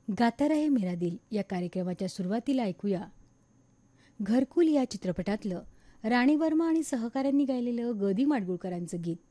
गाता रहे मेरा दिल या कार्यक्रमाच्या सुरुवातीला ऐकूया घरकुल या चित्रपटातलं राणी वर्मा आणि सहकाऱ्यांनी गायलेलं ग. दी. माडगूळकरांचं गीत.